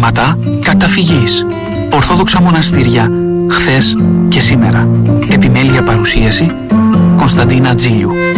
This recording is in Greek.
Βήματα καταφυγής. Ορθόδοξα μοναστήρια, χθες και σήμερα. Επιμέλεια παρουσίαση Κωνσταντίνα Τζίλιου.